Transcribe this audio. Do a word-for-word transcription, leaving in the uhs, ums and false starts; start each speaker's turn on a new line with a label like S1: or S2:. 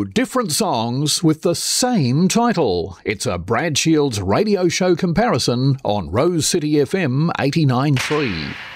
S1: Two different songs with the same title. It's a Brad Shields radio show comparison on Rose City F M eighty-nine point three.